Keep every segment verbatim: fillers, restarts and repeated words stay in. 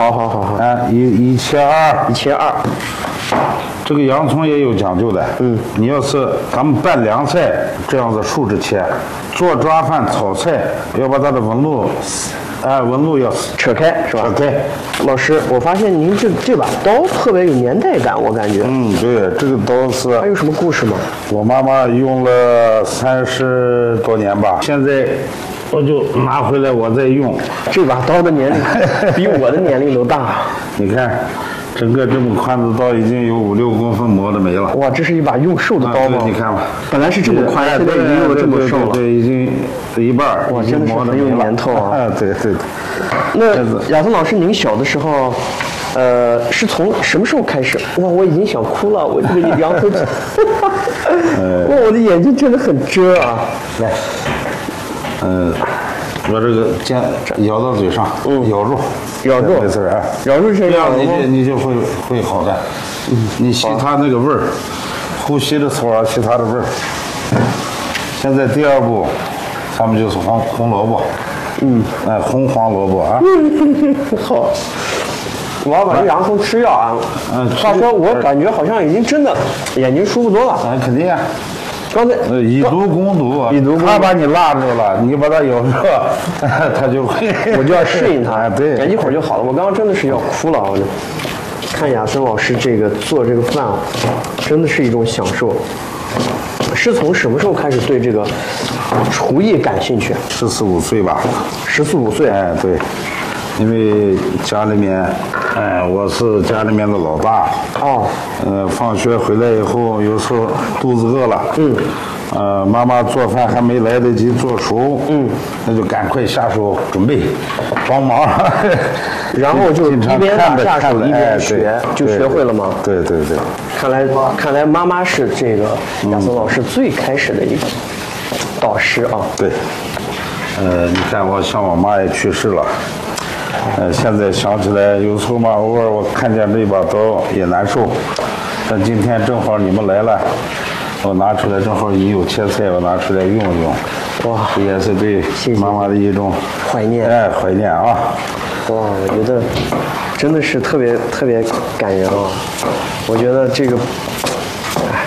好好好好。 啊，一一千二， 一千二。 这个洋葱也有讲究的。嗯，你要是咱们拌凉菜这样子竖着切，做抓饭、炒菜要把它的纹路，哎，纹路要扯开是吧？ 扯开。 老师，我发现您这这把刀特别有年代感，我感觉。 嗯，对，这个刀是。 还有什么故事吗？ 我妈妈用了三十多年吧，现在我就拿回来我再用。 这把刀的年龄比我的年龄都大。 你看，整个这么宽的刀已经有五六公分磨的没了。 哇，这是一把用瘦的刀吗？ 啊、你看吧， 本来是这么宽，现在已经用了这么瘦了。 对， 对， 对， 对，已经一半。 哇，真的是很有年头啊！ 啊，对对对。 那亚松老师，您小的时候，呃，是从什么时候开始？哇，我已经想哭了，我这个羊头，哇，我的眼睛真的很遮啊！ 来，嗯。把这个尖咬到嘴上，嗯，咬住， 咬住， 没事啊， 咬住这样， 你就你就会会好的。嗯，你吸它那个味儿，呼吸的时候啊，吸它的味儿。现在第二步，咱们就是红红萝卜，嗯，哎，红黄萝卜啊。 好，我要把这洋葱吃掉啊。嗯，话说我感觉好像已经真的眼睛舒服多了。 啊，肯定啊。 刚才呃，以毒攻毒， 以毒攻毒， 他把你辣住了，你把它咬热，他就会， 我就要适应它， 对， 一会儿就好了。我刚刚真的是要哭了，我就看亚森老师这个做这个饭，真的是一种享受。是从什么时候开始对这个厨艺感兴趣？ 十四五岁吧。 十四五岁， 哎，对。因为家里面，哎，我是家里面的老大。 哦。 呃，放学回来以后，有时候肚子饿了，嗯，呃，妈妈做饭还没来得及做熟，嗯，那就赶快下手准备，帮忙。 然后就一边打下手一边学，就学会了吗？ 对对对。 看来看来妈妈是这个亚松老师最开始的一个导师啊。 对。呃，你看我像我妈也去世了。呃，现在想起来，有时候嘛，偶尔我看见这把刀也难受。但今天正好你们来了，我拿出来，正好也有切菜，我拿出来用一用。哇，这也是对妈妈的一种怀念。 哎，怀念啊！ 哇，我觉得真的是特别特别感人啊！我觉得这个，哎，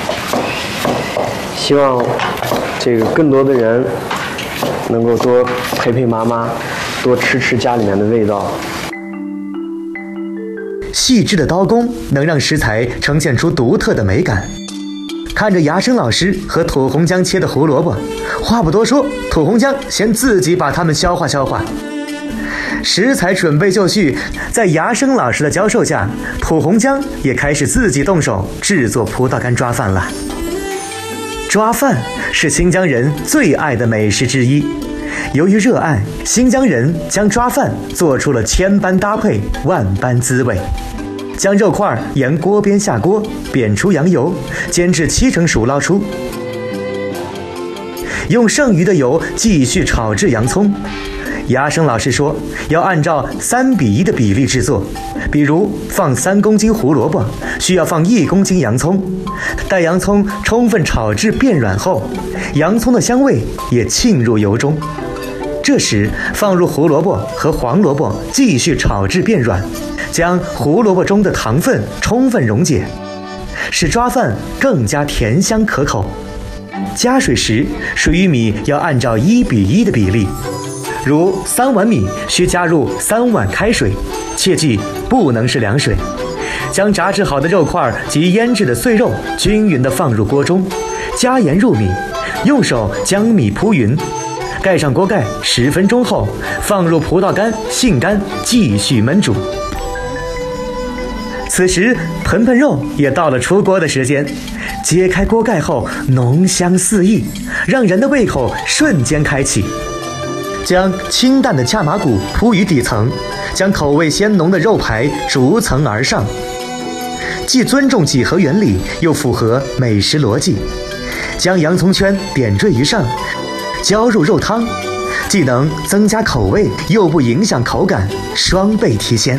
希望这个更多的人能够多陪陪妈妈。多吃吃家里面的味道。 细致的刀工能让食材呈现出独特的美感。看着牙生老师和土红姜切的胡萝卜，话不多说，土红姜先自己把它们消化消化。食材准备就绪，在牙生老师的教授下，土红姜也开始自己动手制作葡萄干抓饭了。抓饭是新疆人最爱的美食之一。由于热爱，新疆人将抓饭做出了千般搭配、万般滋味。将肉块沿锅边下锅，煸出羊油，煎至七成熟捞出。用剩余的油继续炒制洋葱。牙生老师说，要按照三比一的比例制作，比如放三公斤胡萝卜，需要放一公斤洋葱。待洋葱充分炒制变软后，洋葱的香味也沁入油中。这时放入胡萝卜和黄萝卜，继续炒至变软，将胡萝卜中的糖分充分溶解，使抓饭更加甜香可口。加水时，水与米要按照一比一的比例，如三碗米需加入三碗开水，切记不能是凉水。将炸制好的肉块及腌制的碎肉均匀地放入锅中，加盐入米，用手将米铺匀。盖上锅盖，十分钟后放入葡萄干、杏干，继续焖煮。此时盆盆肉也到了出锅的时间，揭开锅盖后，浓香四溢，让人的胃口瞬间开启。将清淡的恰麻骨铺于底层，将口味鲜浓的肉排逐层而上，既尊重几何原理，又符合美食逻辑。将洋葱圈点缀于上，浇入肉汤，既能增加口味，又不影响口感，双倍提鲜。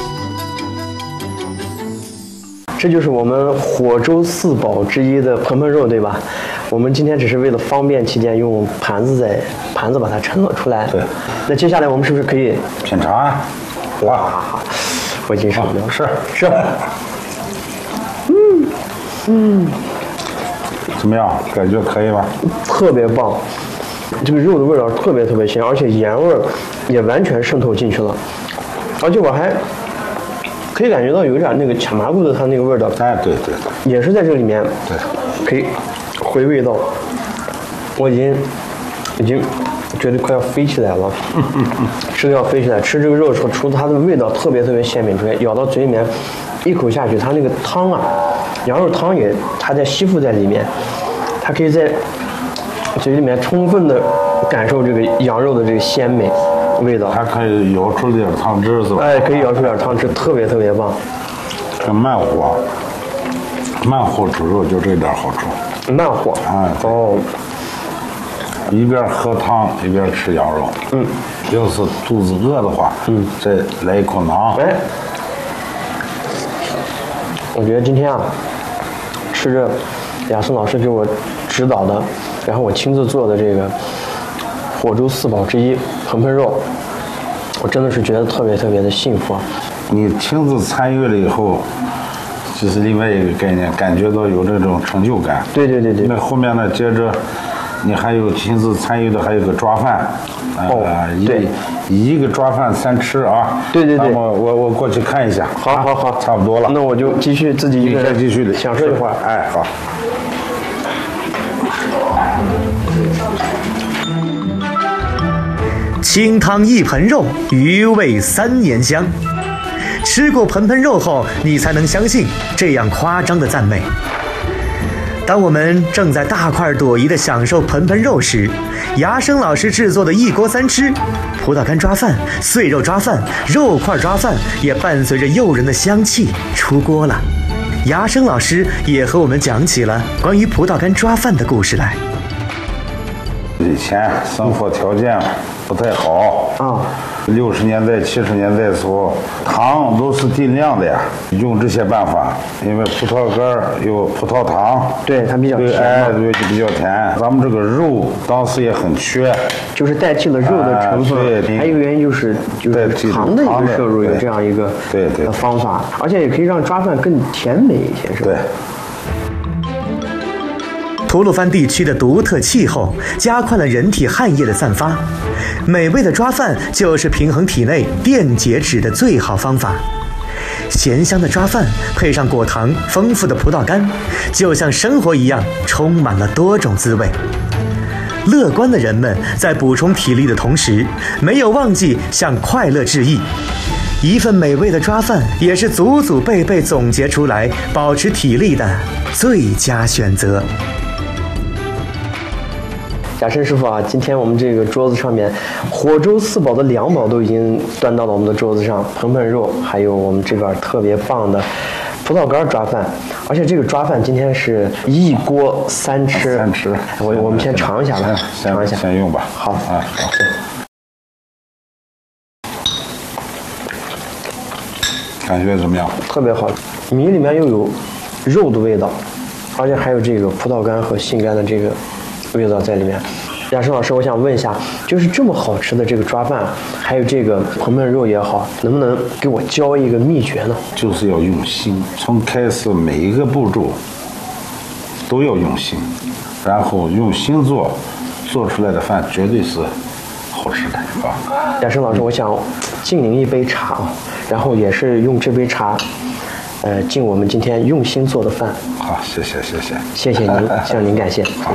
这就是我们火州四宝之一的盆盆肉，对吧？我们今天只是为了方便起见，用盘子在盘子把它盛了出来。 对。 那接下来我们是不是可以品尝啊？ 哇，我已经受不了。 是是。嗯嗯， 怎么样？感觉可以吗？ 特别棒，这个肉的味道特别特别鲜，而且盐味也完全渗透进去了，而且我还可以感觉到有一点那个卡麻布的它那个味道。 哎，对对对， 也是在这里面。 对， 可以回味到。我已经已经觉得快要飞起来了，吃的要飞起来。吃这个肉的时候，除了它的味道特别特别鲜明之外，咬到嘴里面，一口下去，它那个汤啊，羊肉汤也它在吸附在里面，它可以在嘴里面充分的感受这个羊肉的这个鲜美味道。 还可以舀出点汤汁是吧？ 哎，可以舀出点汤汁，特别特别棒。 这慢火，慢火煮肉就这点好处。 慢火啊， 哦。 一边喝汤一边吃羊肉，嗯，要是肚子饿的话，嗯，再来一口馕。 哎，我觉得今天啊，吃着雅森老师给我指导的，然后我亲自做的这个火州四宝之一盆盆肉，我真的是觉得特别特别的幸福啊！ 你亲自参与了以后，就是另外一个概念，感觉到有这种成就感。 对对对对。 那后面呢，接着。你还有亲自参与的，还有个抓饭， 哦， 呃， 对， 一个抓饭三吃啊。 对对对。 那么我我过去看一下。 好，好，好， 差不多了。 那我就继续自己一个人继续享受一会儿。 哎，好。 清汤一盆肉，余味三年香。吃过盆盆肉后，你才能相信这样夸张的赞美。当我们正在大快朵颐地享受盆盆肉时，牙生老师制作的一锅三吃，葡萄干抓饭、碎肉抓饭、肉块抓饭也伴随着诱人的香气出锅了。牙生老师也和我们讲起了关于葡萄干抓饭的故事来。 以前生活条件不太好啊， 六十年代、七十年代的时候，糖都是定量的呀。用这些办法，因为葡萄干有葡萄糖， 对它比较甜， 哎，对，就比较甜。咱们这个肉当时也很缺， 就是代替了肉的成分。 哎、 对，还有一个原因就是就是糖的一个摄入有这样一个对对方法，而且也可以让抓饭更甜美一些，是吧？ 对。 吐鲁番地区的独特气候加快了人体汗液的散发，美味的抓饭就是平衡体内电解质的最好方法。咸香的抓饭配上果糖丰富的葡萄干，就像生活一样充满了多种滋味。乐观的人们在补充体力的同时，没有忘记向快乐致意。一份美味的抓饭也是祖祖辈辈总结出来保持体力的最佳选择。 雅生师傅啊，今天我们这个桌子上面，火州四宝的两宝都已经端到了我们的桌子上，盆盆肉，还有我们这边特别棒的葡萄干抓饭，而且这个抓饭今天是一锅三吃。 三吃， 我我们先尝一下吧，尝一下， 先用吧。 好啊，好。感觉怎么样？ 特别好，米里面又有肉的味道，而且还有这个葡萄干和杏干的这个味道在里面。雅生老师，我想问一下，就是这么好吃的这个抓饭，还有这个盆盆肉也好，能不能给我教一个秘诀呢？ 就是要用心，从开始每一个步骤都要用心，然后用心做，做出来的饭绝对是好吃的啊。 雅生老师，我想敬您一杯茶啊，然后也是用这杯茶，呃，敬我们今天用心做的饭。 好，谢谢谢谢， 谢谢您，向您感谢。 好。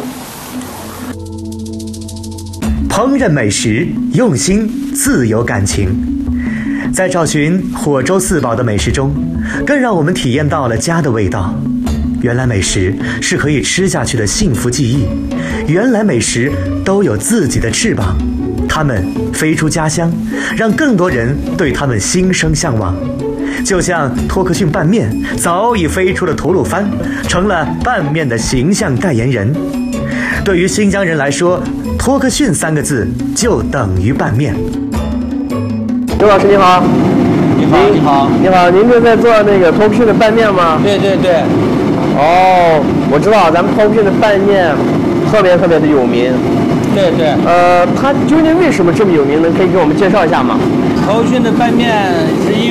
烹饪美食，用心自有感情。在找寻火州四宝的美食中，更让我们体验到了家的味道。原来美食是可以吃下去的幸福记忆，原来美食都有自己的翅膀，它们飞出家乡，让更多人对它们心生向往。就像托克逊拌面早已飞出了吐鲁番，成了拌面的形象代言人。对于新疆人来说，托克逊三个字就等于拌面。 刘老师你好。 你好，你好， 你好，您正在做那个托克逊的拌面吗？ 对对对。 哦，我知道咱们托克逊的拌面特别特别的有名。 对对。 呃，它究竟为什么这么有名呢？可以给我们介绍一下吗？ 头群的拌面是因